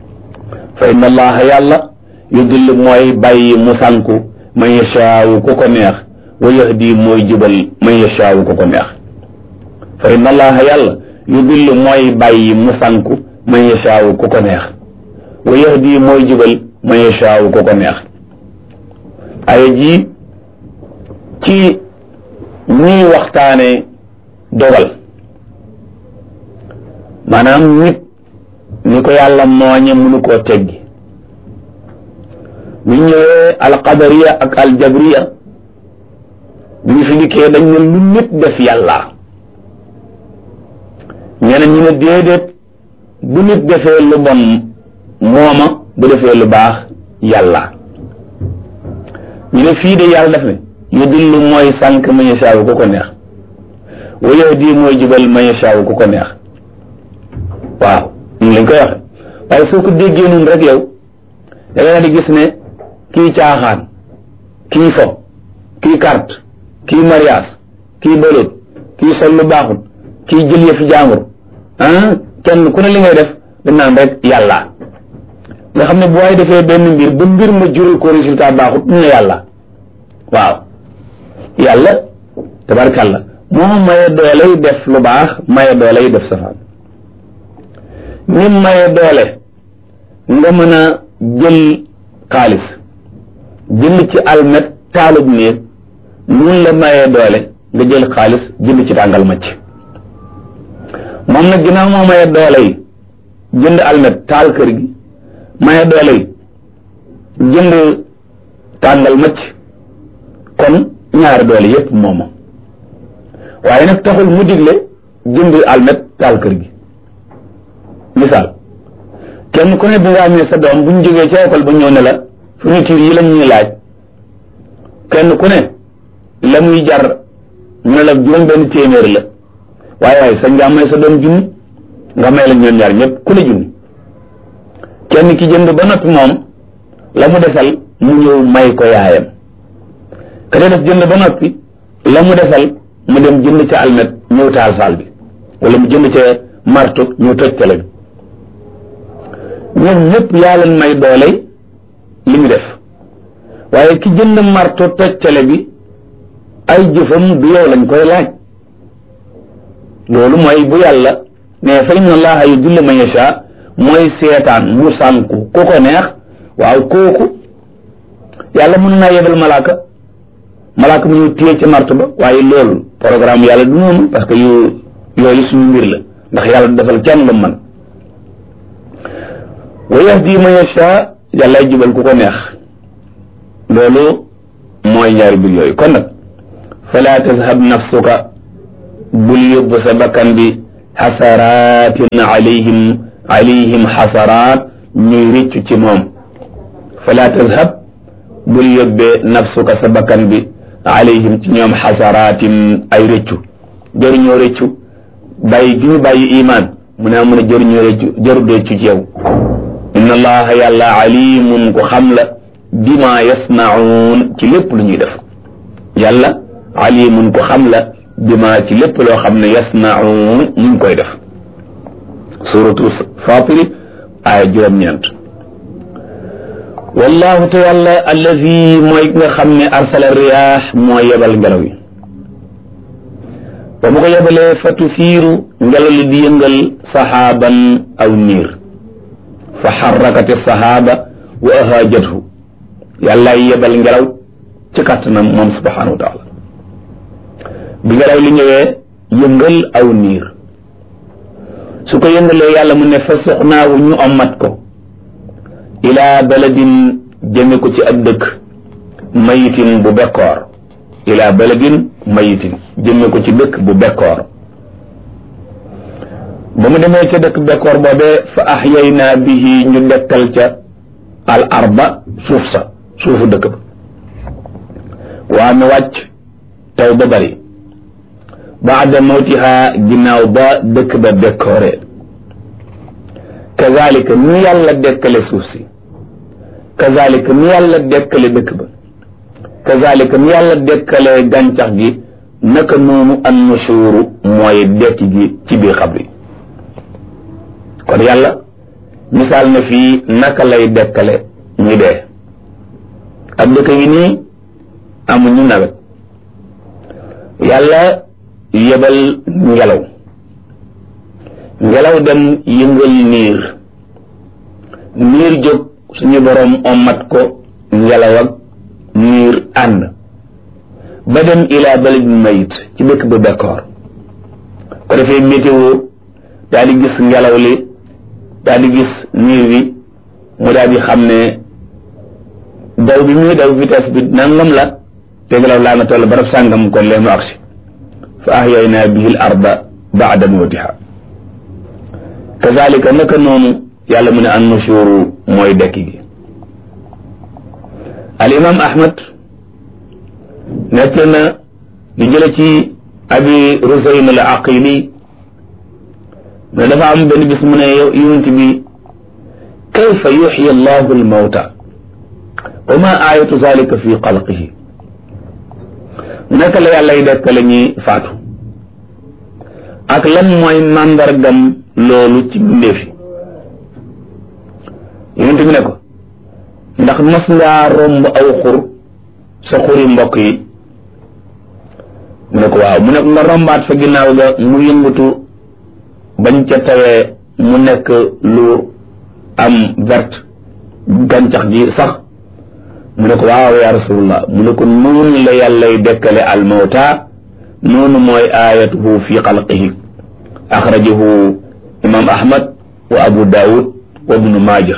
fa inna allaha yàlla yudill mooy bàyyi mu sànku man yashaawu ku ko neex wa yahdi mooy jubal man yashaawu ku ko neex fa inna allaha yàlla yudill mooy bàyyi mu sànku man yashaawu ku ko neex wa yahdi mooy jubal man yashaawu ku ko neex aya ji ci ñuy waxtaane dogal maanaam nit ni ko yàlla mooñe mënu koo teggi bu ñëwee alqadariya ak aljabriya bi ñu fi dikkee dañ ne lu nit def yàlla ñeneen ñu ne déedéet bu nit defee lu bon mooma bu defee lu baax yàlla ñu ne fii de yàlla def ne yu dillu mooy sànq man yashaawu ku ko neex wa yahdi mooy jubal man yashaawu ku ko neex waaw ñun lañ koy waxe waaye soo ko déggee nun rek yow da nga di gis ne kii caaxaan kii fo kii carte kii mariage kii bëloot kii sol lu baaxut kii jël yëfi jaambur ah kenn ku ne li ngay def dañ naan rek yàlla nga xam ne bu waay defee benn mbir ba mbir ma jural ko résultat baaxut ñu ne yàlla waaw yàlla tabarkàlla moo maye dooley def lu baax maye dooley def safaan ni maye doole nga mën a jël xaalis jënd ci almet taalub néeg nun la maye doole nga jël xaalis jënd ci tàngal macc moom nag ginnaaw moo maye doole yi jënd almet taal kër gi maye doole yi jënd tàngal macc kon ñaari doole yépp mooma waaye nag taxul mu digle jënd almet taal kër gi misaal kenn ku ne bi nga amee sa doom bu ñu jógee ca école ba ñëw ne la fourniture yi lañ ñuy laaj kenn ku ne la muy jar ñu ne la juróom benn téeméer la waaye waaye sañ nga may sa doom junni nga may la ñoom ñaar ñëpp ku ne junni kenn ki jënd ba noppi moom la mu desal mu ñëw may ko yaayam ka def jënd ba noppi la mu desal mu dem jënd ca almet ñëw taal saal bi wala mu jënd ca marto ñëw toj ca lañ ñoom ñëpp yaa leen may doole li ñu def waaye ki jënd marto toj cale bi ay jëfam du yow lañ koy laaj loolu mooy bu yàlla ne fa inna allaha yudillu man yasha mooy seetaan mu sànku ku ko neex waaw kooku yàlla mën naa yebal malaaka malaaka mu ñu téye ci marto ba waaye loolu programme yàlla du noonu parce que yu yooyu suñu mbir la ndax yàlla du defal kenn lu man wa yahdi man yasha yàllay jubal ku ko neex loolu mooy ñaari mbir yooyu kon nag fala tazhab nafsuka bul yóbbu sa bakkan bi xasaraatin alayhim alayhim xasaraat ñuy rëccu ci moom fala tazhab bul yóbbee nafsuka sa bakkan bi alayhim ci ñoom xasaraatin ay rëccu jëruñoo rëccu bàyyi gi ñu bàyyi iman mu ne mun a jëruñoo rëccu jëru rëccu ci yow inna allaha yàlla alimun ko xam la bima yasnaun ci lépp lu ñuy def yàlla alimun ko xam la bima ci lépp loo xam ne yasnaun ñu ngi koy def suratu fatiri aaya juróom-ñeent wallahu te yàlla allazi mooy nga xam ne arsala riyaax mooy yebal ngelaw yi ba mu ko yebalee fa tusiiru ngelaw li di yëngal saxaaban aw niir fa xarrakati saxaaba wa ahaajathu yàlla yebal ngelaw ci kàttanam moom subhanahu wa taala bi ngelaw li ñëwee yëngal aw niir su ko yëngalee yàlla mu ne fa suqnaawu ñu ommat ko ilaa baladin jëme ko ci ab dëkk mayitin bu bekkoor ilaa baladin mayitin jëme ko ci dëkk bu bekkoor ba mu demee ca dëkk bekkoor boobee fa axyaynaa bihi ñu dekkal ca al arba suuf sa suufu dëkk ba waa mi wàcc taw ba bari baada mawtiha ginnaaw ba dëkk ba bekkooree kazalika ni yàlla dekkale suuf si kazalika ni yàlla dekkale dëkk ba kazalika ni yàlla dekkale gàncax gi naka noonu an nushuru mooy dekki gi ci biir xabri kon yàlla misaal na fii naka lay dekkale ñu dee ab dëkk yi nii amuñu nawet yàlla yebal ngelaw ngelaw dem yëngal niir niir jóg suñu borom ommat ko ngelaw ak niir ànd ba dem ilaa baladin mayit ci dëkk ba bekkoor ko defee météo daal di gis ngelaw li daal di gis niir wi mu daal di xam ne daw bi muy daw vitesse bi nangam la te ngelaw laa nga toll barab sàngam kon lee mu agsi fa ahyaynaa bihi al arda ba'da mawtiha kazalika naka noonu yàlla mu ne an nushuru mooy dekki gi al imam ahmad nekk na di jële ci abi rusayn al aqili ne dafa am benn bis mu ne yonent bi kayfa yuxyi allahu al mawta wa ma ayatu zalika fi xalqihi naka la yàlla y dekkale ñi faatu ak lan mooy màndargam loolu ci mbindeefi yonent bi ne ko ndax mas ngaa romb aw xur sa xuri mbokk yi mu ne ko waaw mu ne ko nga rombaat fa ginnaaw ga mu yëngutu bañ ca tawee mu nekk lu am verte gàncax gi sax mu ne ko waaw ya rasulullah mu ne ko noonu la yàllay dekkale almawta noonu mooy ayatuhu fi xalqihi axrajahu imam ahmad wa abu daawud wa ibnu maaja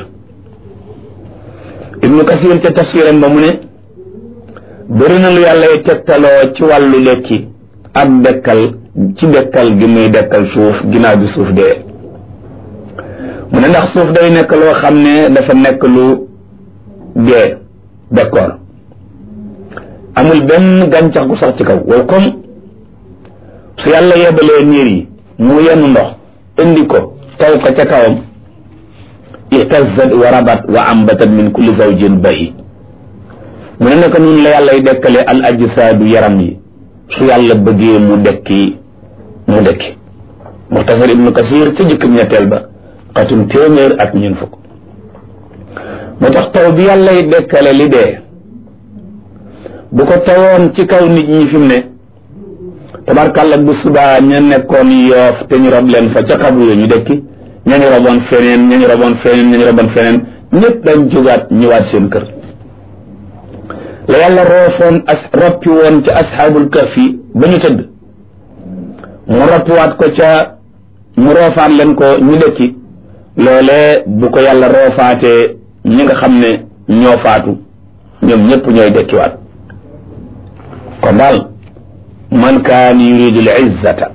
ibnu kasir ca tafsiram ba mu ne bëri na lu yàllay tegtaloo ci wàllu lekki ak dekkal ci dekkal gi muy dekkal suuf ginnaaw bi suuf dee mu ne ndax suuf day nekk loo xam ne dafa nekk lu dee d'accord amul benn gàncax gu sax ci kaw waaw comme su yàlla yebalee niir yi mu yenn ndox indi ko taw ko ca kawam ihtazat wa rabat wa ambatat min kulli zawjin bahi mu ne naka noonu la yàlla y dekkale al ajsaadu yaram yi su yàlla bëggee mu dekki mu dekki muxtasar ibnu kasir ca jëkkëm ñetteel ba xatum téeméer ak ñeent fukk moo tax taw bi yàlla y dekkale li dee bu ko tawoon ci kaw nit ñi fi mu ne tabarkàlla bu subaa ña nekkoon yoof te ñu rob leen fa ca xabru yo ñu dekki ñañu roboon feneen ñañu roboon feneen ñañu roboon feneen ñëpp dañ jógaat ñëwaat seen kër la yàlla roofoon as roppi woon ca asxaabul kahfi ba ñu tëdd mu roppiwaat ko ca mu roofaat leen ko ñu dekki loolee bu ko yàlla roofaatee ñi nga xam ne ñoo faatu ñoom ñëpp ñooy dekkiwaat kon daal man kaan yuridu al izzata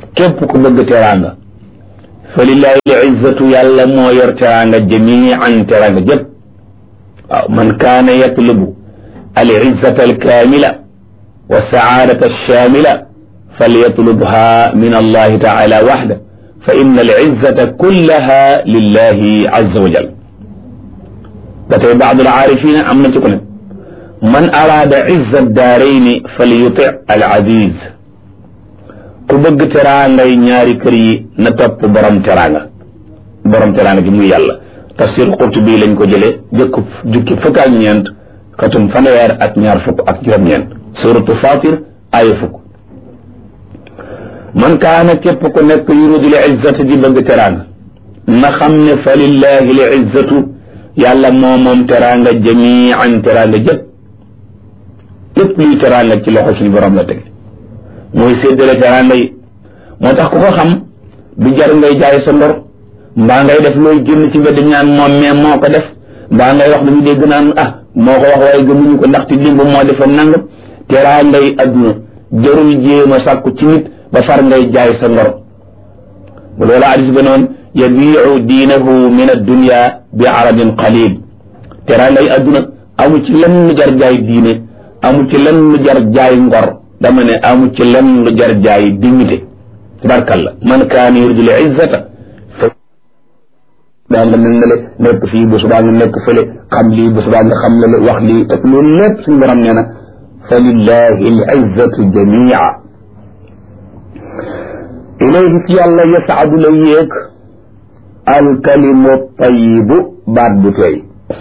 képp ku bëgg teraanga fa lillahi al-izzatu yàlla moo yor teraanga jamian teraanga jëpp waaw man kaana yatlubu al-izzata al-kaamila wa saadata al-shaamila falyatlubha min allahi taala waxda fa inna al-izzata kullaha lillahi azza wa jal ba tey baadu al-aarifina am na ci ku ne man araada izza ad-daarayni falyuti al-aziz ku bëgg teraangay ñaari kër yi na topp borom teraanga borom teraanga gi muy yàlla tafsir Qurtubi lañ ko jëlee jëkk jukki fukk ak ñeent katum fanweer ak ñaar fukk ak juróom-ñeent suratu Fatir aaya fukk man kaana képp ku nekk yuridu li izzati di bëgg teraanga na xam ne fa lillahi li izzatu yàlla moo moom teraanga jamian teraanga jëpp lépp luy teraanga ci loxo suñu borom la teg mooy séddale teraanga yi moo tax ku ko xam du jar ngay jaay sa ndor mbaa ngay def looy génn ci mbedd ñaan moom mais moo ko def mbaa ngay wax dañu dégg naan ah moo ko wax waaye gëmuñu ko ndaxte dimb moo defoon nangam teraanga yi adduna jarul jéem a sàkku ci nit ba far ngay jaay sa ngor bu loola hadis ba noonu yabiu diinahu min addunia bi aradin qalil teraanga yi adduna amu ci lenn jar jaay diine amu ci lenn jar jaay ngor dama ne amu ci lenn jar jaay dignité tabarkalla man kaana yuridu l izzata daa nga mel ne le nekk fii bu subaa nga nekk fële xam lii bu subaa nga xam la le wax lii te loolu lépp suñu borom nee na fa lillahi l izzatu jamia ilayhi ci yàlla yasaadu la yéeg alkalimu tayibu baat bu tey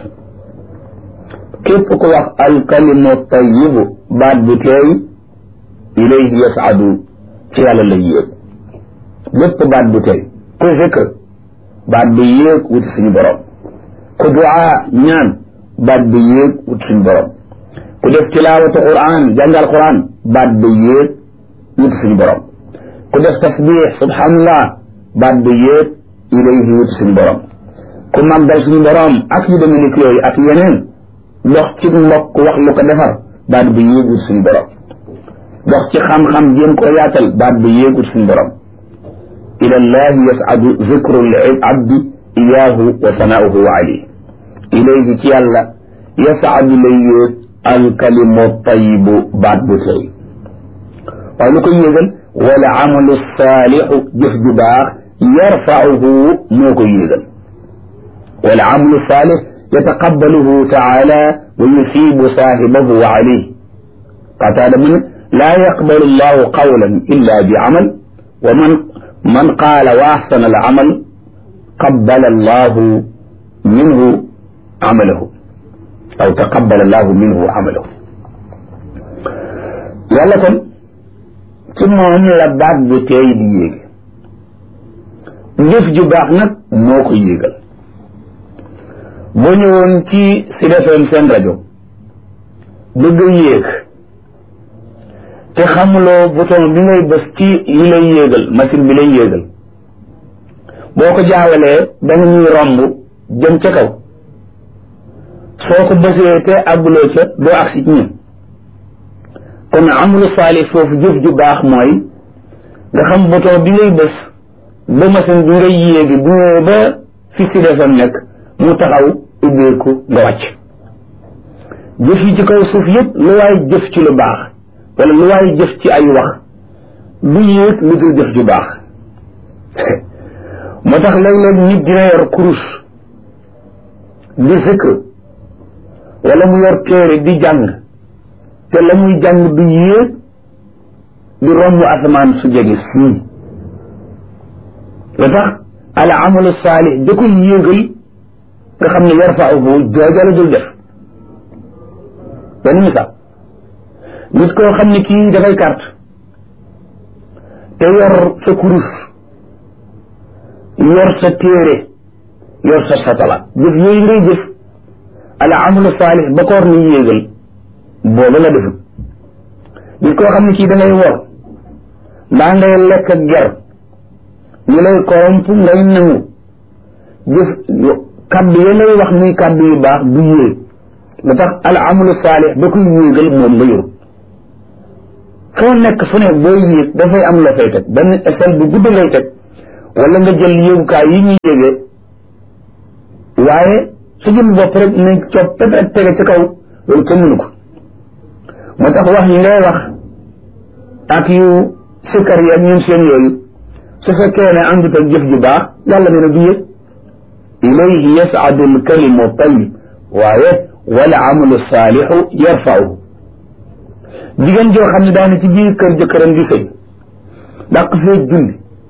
képp ko wax alkalimu tayibu baat bu tey ilayhi yasaadu ci yàlla la yéeg lépp baat bu tey ku zikr baat bu yéeg wuti suñu borom ku duaa ñaan baat bu yéeg wuti suñu borom ku def tilaawatu quran jàngal quran baat bu yéeg wuti suñu borom ku def tasbix subhanallah baat bu yéeg ilayhi wuti suñu borom ku màggal suñu borom ak yu demee ni yooyu ak yeneen dox ci mbokk wax lu ko defar baat bu yéeg wuti suñu borom dox ci xam-xam jéem ko yaatal baat bu yéeg wuti suñu borom ila llahi yasadu zikru l abdi iyaahu wa sanaauhu alayhi ilayhi ci yàlla yasadu lay yéeg alkalimu tayibu baat bu tey waaye lu koy yéegal wala amalu saalixu jëf ju baax yarfauhu moo koy yéegal wala amalu saalix yataqabbaluhu taala wa yusibu saahibahu alayhi qataada mu ne laa yaqbalu llahu qawlan illa bi amal wa man man qaala wa axsana al amal qabbala allahu minhu amalahu aw taqabbala allahu minhu amalahu yàlla kon ci moom la baat bu teey di yéege jëf ju baax nag moo ko yéegal boo ñëwoon ci Sud F M seen rajo bëgg a yéeg te xamuloo bouton bi ngay bës ci yi lay yéegal machine bi lay yéegal boo ko jaawalee da nga ñuy romb jëm ca kaw soo ko bësee te àgguloo ca doo agsi ci ñun kon amru saalih foofu jëf ju baax mooy nga xam bouton bi ngay bës ba machine bi ngay yéegi bu ñëwee ba fi si defam nekk mu taxaw ubbeeku nga wàcc jëf yi ci kaw suuf yëpp lu waay jëf ci lu baax wala lu waay jëf ci ay wax du yéeg lu dul jëf ju baax moo tax léeg-léeg nit dina yor kurus di zikr wala mu yor téere di jàng te la muy jàng du yéeg di romb asamaan su jege sii la tax al amalu saalih da koy yéegal nga xam ne yarfa'uhu jooja la dul def benn misaal nit koo xam ne kii dafay carte te yor sa kurus yor sa téere yor sa satala jëf yooyu ngay jëf al amalu saalih ba koor ni yéegal booba la defut nit koo xam ne kii da ngay wor mbaa ngay lekk ak ger ñu lay koromp ngay nangu jëf kaddu ya lay wax muy kaddu yu baax du yéeg la tax al amalu saalih ba koy yéegal moom nga yor foo nekk fu ne booy yéeg dafay am la fay teg benn échelle bu gudd ngay teg wala nga jël yéegukaay yi ñuy yéegee waaye su jëm bopp rek ne coppet rek tege ci kaw loolu kenn mënu ko moo tax wax yi ngay wax ak yu sikkar yi ak ñun seen yooyu su fekkee ne àndut ak jëf ju baax yàlla nee na du yëg ilayhi yas'adu al-kalimu tayyib waaye wal amalu saalixu yarfa'uhu jigéen joo xam ne daane ci biir kër jëkkëram di sëy dàq fee julli